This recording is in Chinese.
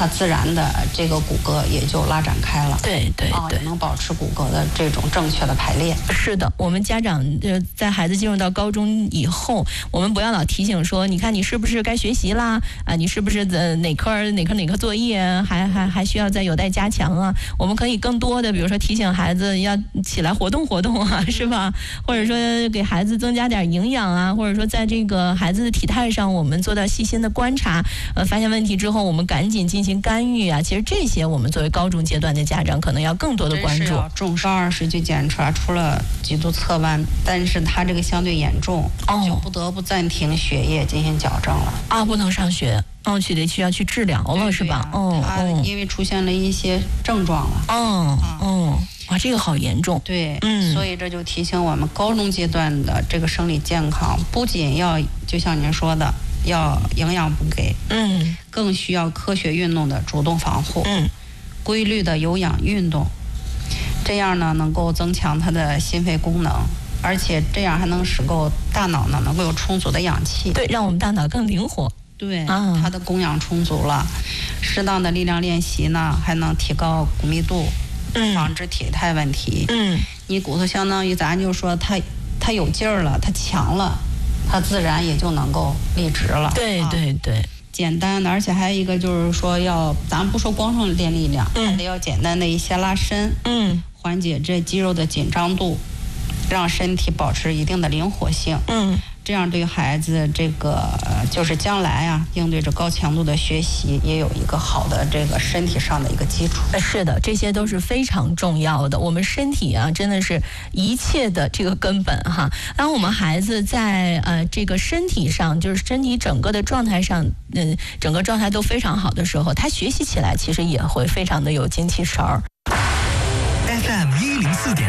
它自然的这个骨骼也就拉展开了。 对， 也能保持骨骼的这种正确的排列。 是的，我们家长在孩子进入到高中以后，我们不要老提醒说，你看你是不是该学习啦？你是不是哪科作业还需要再有待加强啊？我们可以更多的，比如说提醒孩子要起来活动活动啊，是吧？或者说给孩子增加点营养啊，或者说在这个孩子的体态上，我们做到细心的观察，发现问题之后，我们赶紧进行干预啊。其实这些我们作为高中阶段的家长，可能要更多的关注。 重视20就检查出了脊柱侧弯，但是他这个相对严重，就不得不暂停学业进行矫正了。 不能上学。需要去治疗了，是吧？ 他因为出现了一些症状了。 哇，这个好严重。 对，所以这就提醒我们，高中阶段的这个生理健康，不仅要就像您说的，要营养补给，更需要科学运动的主动防护，规律的有氧运动，这样呢能够增强他的心肺功能。而且这样还能使大脑呢能够有充足的氧气， 对，让我们大脑更灵活。 对，它的供氧充足了，适当的力量练习呢，还能提高骨密度，防止体态问题。你骨头相当于咱就说它有劲儿了，它强了，它自然也就能够立直了。 对。 简单的，而且还有一个就是说咱不说光说练力量，还得要简单的一些拉伸，缓解这肌肉的紧张度，让身体保持一定的灵活性。这样对孩子这个就是将来应对着高强度的学习也有一个好的这个身体上的一个基础。 是的，这些都是非常重要的。我们身体真的是一切的这个根本哈。当我们孩子在这个身体上，就是身体整个的状态上，整个状态都非常好的时候，他学习起来其实也会非常的有精气神儿。 FM 104.8